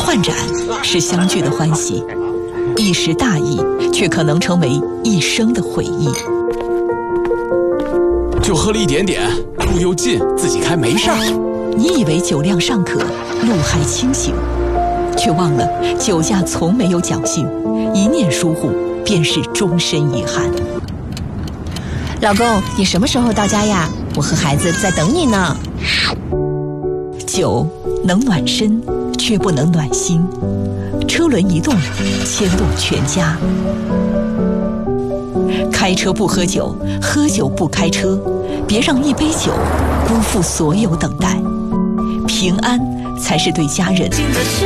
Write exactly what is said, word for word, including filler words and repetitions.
换盏是相聚的欢喜，一时大意却可能成为一生的回忆。 就喝了一点点，路又近，自己开没事儿。 你以为酒量尚可，路还清醒，却忘了酒驾从没有侥幸，一念疏忽便是终身遗憾。 老公，你什么时候到家呀？我和孩子在等你呢。 酒能暖身，却不能暖心。车轮一动，牵动全家。开车不喝酒，喝酒不开车，别让一杯酒辜负所有等待。平安才是对家人